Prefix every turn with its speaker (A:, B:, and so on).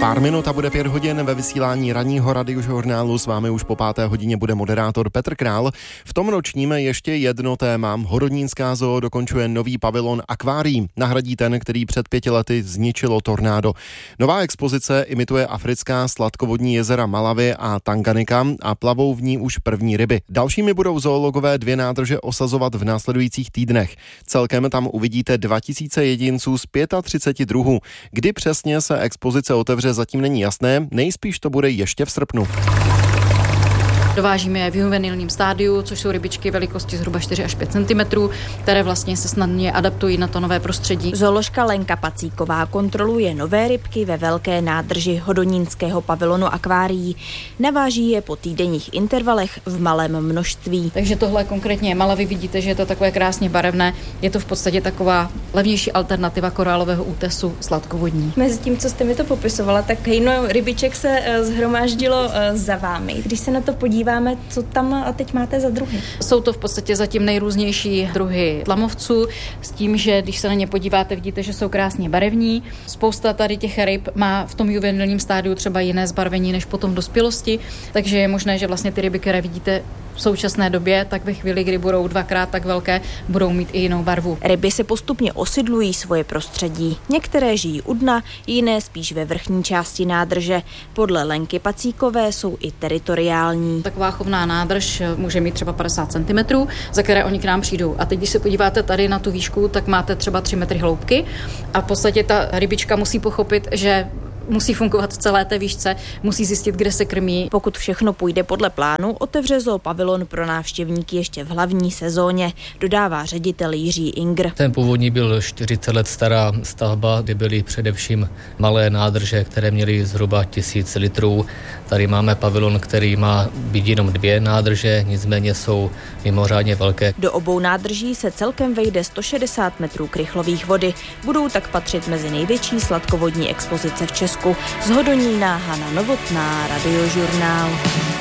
A: Pár minut a bude 5 hodin ve vysílání ranního radiožurnálu. S vámi už po 5. hodině bude moderátor Petr Král. V tom ročním ještě jedno téma. Hodonínská zoo dokončuje nový pavilon akvárií. Nahradí ten, který před 5 lety zničilo tornádo. Nová expozice imituje africká sladkovodní jezera Malawi a Tanganyika a plavou v ní už první ryby. Dalšími budou zoologové 2 nádrže osazovat v následujících týdnech. Celkem tam uvidíte 2000 jedinců z 35 druhů. Kdy přesně se expozice otevře, zatím není jasné, nejspíš to bude ještě v srpnu.
B: Dovážíme je v juvenilním stádiu, což jsou rybičky velikosti zhruba 4 až 5 cm, které vlastně se snadně adaptují na to nové prostředí.
C: Zooložka Lenka Pacíková kontroluje nové rybky ve velké nádrži Hodonínského pavilonu akvárií. Naváží je po týdenních intervalech v malém množství.
B: Takže tohle konkrétně je Malawi, vidíte, že je to takové krásně barevné. Je to v podstatě taková levnější alternativa korálového útesu sladkovodní.
D: Mezi tím, co jste mi to popisovala, tak hejno rybiček se zhromáždilo za vámi. Když se na to podíváme, co tam teď máte za druhy?
B: Jsou to v podstatě zatím nejrůznější druhy tlamovců, s tím, že když se na ně podíváte, vidíte, že jsou krásně barevní. Spousta tady těch ryb má v tom juvenilním stádiu třeba jiné zbarvení než potom v dospělosti, takže je možné, že vlastně ty ryby, které vidíte v současné době, tak ve chvíli, kdy budou 2krát tak velké, budou mít i jinou barvu.
C: Ryby se postupně osidlují svoje prostředí. Některé žijí u dna, jiné spíš ve vrchní části nádrže. Podle Lenky Pacíkové jsou i teritoriální.
B: Taková chovná nádrž může mít třeba 50 cm, za které oni k nám přijdou. A teď, když se podíváte tady na tu výšku, tak máte třeba 3 metry hloubky a v podstatě ta rybička musí pochopit, že musí fungovat v celé té výšce, musí zjistit, kde se krmí.
C: Pokud všechno půjde podle plánu, otevře zoo pavilon pro návštěvníky ještě v hlavní sezóně, dodává ředitel Jiří Ingr.
E: Ten původní byl 40 let stará stavba, kde byly především malé nádrže, které měly zhruba 1000 litrů. Tady máme pavilon, který má být jenom 2 nádrže, nicméně jsou mimořádně velké.
C: Do obou nádrží se celkem vejde 160 metrů krychlových vody. Budou tak patřit mezi největší sladkovodní expozice v Česku. Z Hodonína Hana Novotná, Radiožurnál.